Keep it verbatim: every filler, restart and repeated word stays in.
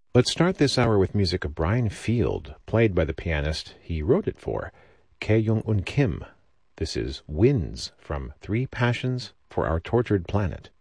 Let's start this hour with music of Brian Field, played by the pianist he wrote it for, Kye Young-un Kim. This is Winds from Three Passions for Our Tortured Planet.